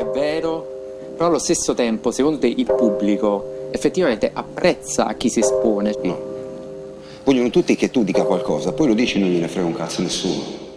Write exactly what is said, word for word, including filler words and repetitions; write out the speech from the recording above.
vero, però allo stesso tempo, secondo te, il pubblico effettivamente apprezza chi si espone? No. Vogliono tutti che tu dica qualcosa, poi lo dici e non gliene frega un cazzo nessuno.